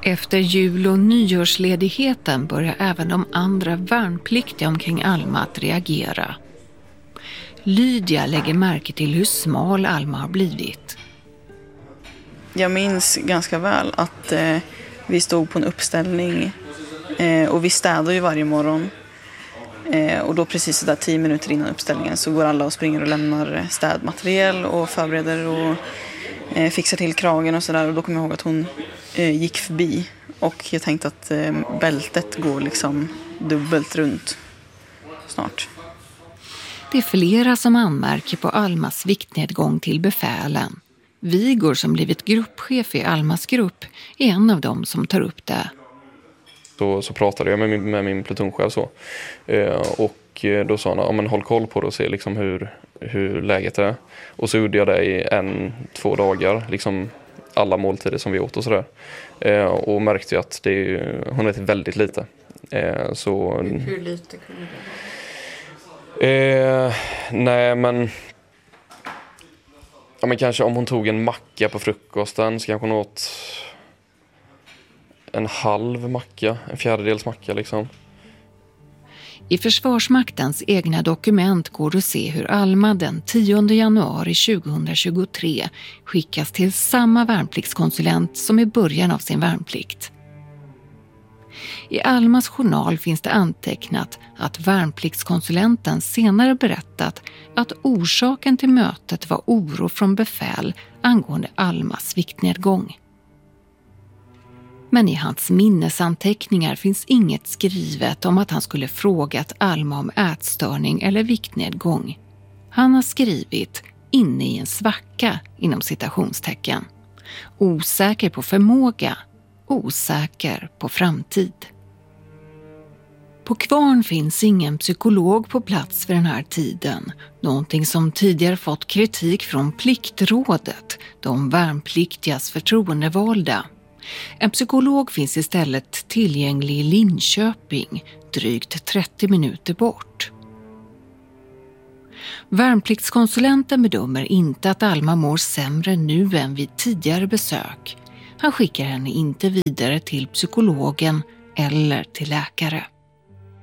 Efter jul- och nyårsledigheten börjar även de andra värnpliktiga omkring Alma att reagera. Lydia lägger märke till hur smal Alma har blivit. Jag minns ganska väl att vi stod på en uppställning och vi städar ju varje morgon. Och då precis så där 10 minuter innan uppställningen så går alla och springer och lämnar städmaterial och förbereder och fixar till kragen och sådär. Och då kommer jag ihåg att hon gick förbi och jag tänkte att bältet går liksom dubbelt runt snart. Det är flera som anmärker på Almas viktnedgång till befälen. Vigor, som blivit gruppchef i Almas grupp, är en av dem som tar upp det. Så pratade jag med min plutonchef så. Och då sa han, ja, men håll koll på det och se liksom hur läget är. Och så gjorde jag det i 1-2 dagar, liksom alla måltider som vi åt och sådär. Och märkte ju att hon äter väldigt lite. Så, hur lite kunde det vara? Nej, men... Ja, men kanske om hon tog en macka på frukosten så kanske hon åt en halv macka, en fjärdedels macka liksom. I Försvarsmaktens egna dokument går det att se hur Alma den 10 januari 2023 skickas till samma värnpliktskonsulent som i början av sin värnplikt. I Almas journal finns det antecknat att värnpliktskonsulenten senare berättat att orsaken till mötet var oro från befäl angående Almas viktnedgång. Men i hans minnesanteckningar finns inget skrivet om att han skulle frågat Alma om ätstörning eller viktnedgång. Han har skrivit inne i en svacka inom citationstecken. Osäker på förmåga, osäker på framtid. På Kvarn finns ingen psykolog på plats för den här tiden. Någonting som tidigare fått kritik från Pliktrådet, de värnpliktigas förtroendevalda. En psykolog finns istället tillgänglig i Linköping, drygt 30 minuter bort. Värnpliktskonsulenten bedömer inte att Alma mår sämre nu än vid tidigare besök. Han skickar henne inte vidare till psykologen eller till läkare.